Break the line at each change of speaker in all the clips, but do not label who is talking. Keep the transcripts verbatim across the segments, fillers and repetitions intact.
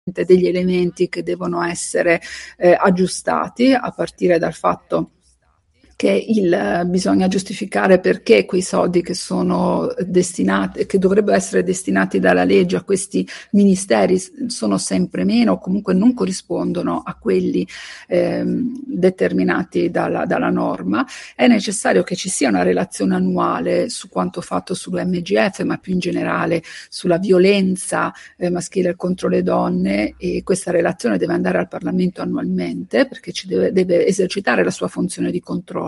degli elementi che devono essere eh, aggiustati, a partire dal fatto che il, bisogna giustificare perché quei soldi che sono destinati, che dovrebbero essere destinati dalla legge a questi ministeri sono sempre meno o comunque non corrispondono a quelli ehm, determinati dalla, dalla norma. È necessario che ci sia una relazione annuale su quanto fatto sull'M G F, ma più in generale sulla violenza eh, maschile contro le donne, e questa relazione deve andare al Parlamento annualmente perché ci deve, deve esercitare la sua funzione di controllo.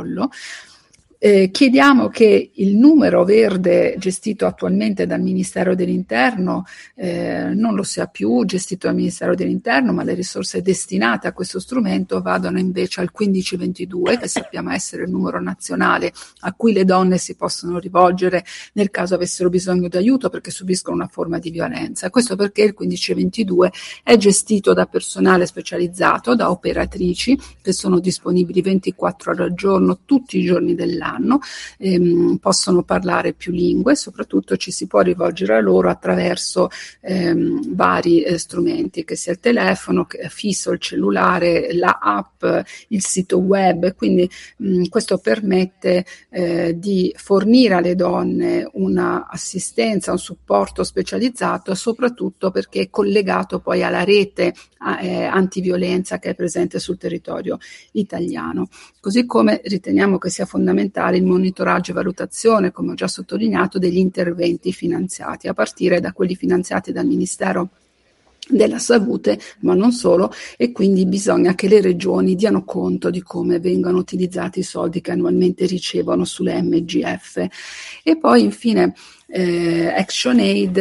Eh, chiediamo che il numero verde gestito attualmente dal Ministero dell'Interno eh, non lo sia più gestito dal Ministero dell'Interno, ma le risorse destinate a questo strumento vadano invece al quindici ventidue, che sappiamo essere il numero nazionale a cui le donne si possono rivolgere nel caso avessero bisogno di aiuto perché subiscono una forma di violenza. Questo perché il quindici ventidue è gestito da personale specializzato, da operatrici che sono disponibili ventiquattro ore al giorno, tutti i giorni dell'anno. Anno, ehm, possono parlare più lingue, soprattutto ci si può rivolgere a loro attraverso ehm, vari eh, strumenti, che sia il telefono, che fisso, il cellulare, la app, il sito web. Quindi mh, questo permette eh, di fornire alle donne una assistenza, un supporto specializzato, soprattutto perché è collegato poi alla rete eh, antiviolenza che è presente sul territorio italiano. Così come riteniamo che sia fondamentale il monitoraggio e valutazione, come ho già sottolineato, degli interventi finanziati, a partire da quelli finanziati dal Ministero della Salute, ma non solo, e quindi bisogna che le regioni diano conto di come vengono utilizzati i soldi che annualmente ricevono sulle M G F. E poi infine eh, ActionAid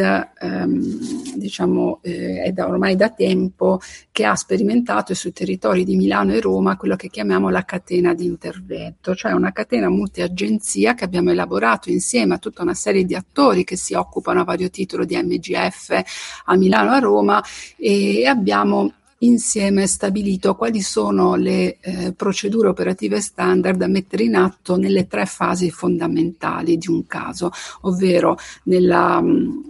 ehm, diciamo eh, è da, ormai da tempo che ha sperimentato sui territori di Milano e Roma quello che chiamiamo la catena di intervento, cioè una catena multiagenzia che abbiamo elaborato insieme a tutta una serie di attori che si occupano a vario titolo di M G F a Milano e a Roma, e abbiamo insieme stabilito quali sono le eh, procedure operative standard da mettere in atto nelle tre fasi fondamentali di un caso, ovvero nella mh,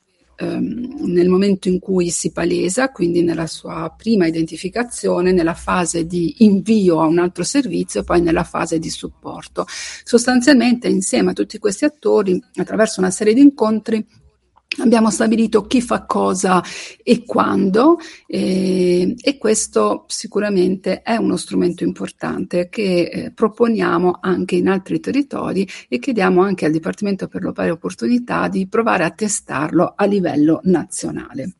ehm, nel momento in cui si palesa, quindi nella sua prima identificazione, nella fase di invio a un altro servizio e poi nella fase di supporto. Sostanzialmente insieme a tutti questi attori, attraverso una serie di incontri, abbiamo stabilito chi fa cosa e quando, eh, e questo sicuramente è uno strumento importante che eh, proponiamo anche in altri territori e chiediamo anche al Dipartimento per le Pari Opportunità di provare a testarlo a livello nazionale.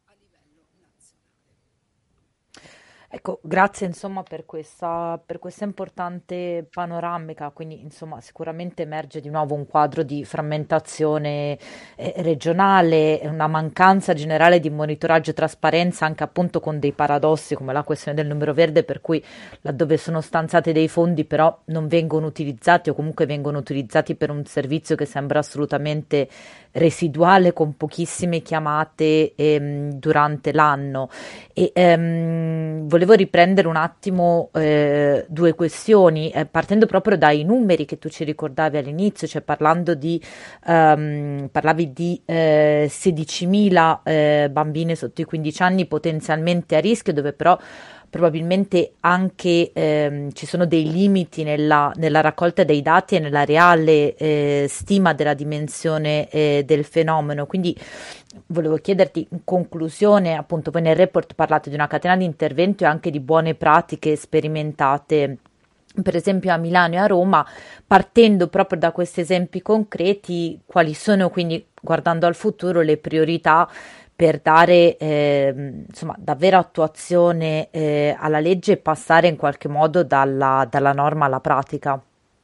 Ecco, grazie insomma per questa, per questa importante panoramica, quindi insomma sicuramente emerge di nuovo un quadro di frammentazione eh, regionale, una mancanza generale di monitoraggio e trasparenza, anche appunto con dei paradossi come la questione del numero verde, per cui laddove sono stanziati dei fondi però non vengono utilizzati o comunque vengono utilizzati per un servizio che sembra assolutamente residuale, con pochissime chiamate ehm, durante l'anno. E ehm, volevo riprendere un attimo eh, due questioni, eh, partendo proprio dai numeri che tu ci ricordavi all'inizio, cioè parlando di ehm, parlavi di eh, sedicimila eh, bambine sotto i quindici anni potenzialmente a rischio, dove però probabilmente anche ehm, ci sono dei limiti nella, nella raccolta dei dati e nella reale eh, stima della dimensione eh, del fenomeno. Quindi volevo chiederti in conclusione, appunto poi nel report parlate di una catena di intervento e anche di buone pratiche sperimentate per esempio a Milano e a Roma, partendo proprio da questi esempi concreti, quali sono quindi, guardando al futuro, le priorità per dare eh, insomma davvero attuazione eh, alla legge e passare in qualche modo dalla, dalla norma alla pratica?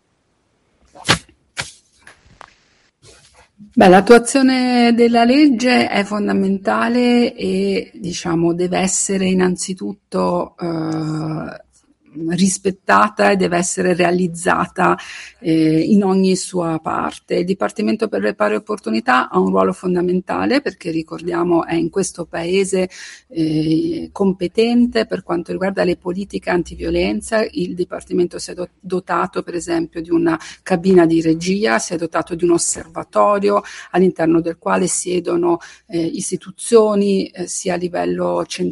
Beh, l'attuazione della legge è fondamentale e diciamo deve essere innanzitutto eh, rispettata e deve essere realizzata eh, in ogni sua parte. Il Dipartimento per le pari opportunità ha un ruolo fondamentale perché, ricordiamo, è in questo paese eh, competente per quanto riguarda le politiche antiviolenza. Il Dipartimento si è dotato per esempio di una cabina di regia, si è dotato di un osservatorio all'interno del quale siedono eh, istituzioni eh, sia a livello centrale